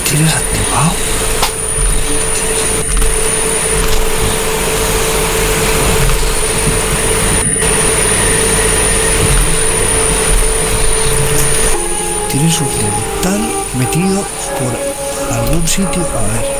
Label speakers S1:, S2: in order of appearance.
S1: tienes activado? Tienes un dental metido por algún sitio. A ver.